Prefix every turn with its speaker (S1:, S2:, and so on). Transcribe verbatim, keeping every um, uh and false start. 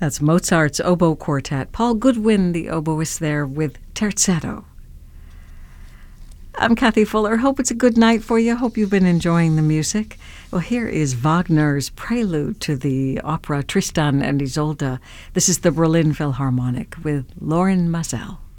S1: That's Mozart's Oboe Quartet. Paul Goodwin, the oboist there, with Terzetto. I'm Kathy Fuller. Hope it's a good night for you. Hope you've been enjoying the music. Well, here is Wagner's prelude to the opera Tristan and Isolde. This is the Berlin Philharmonic with Lorin Maazel.